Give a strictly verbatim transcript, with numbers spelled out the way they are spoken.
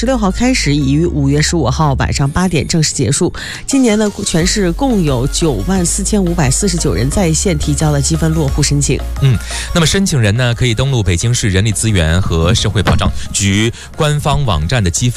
十六号开始，已于五月十五号晚上八点正式结束。今年呢，全市共有九万四千五百四十九人在线提交了积分落户申请。 嗯，那么申请人呢，可以登录北京市人力资源和社会保障局官方网站的积分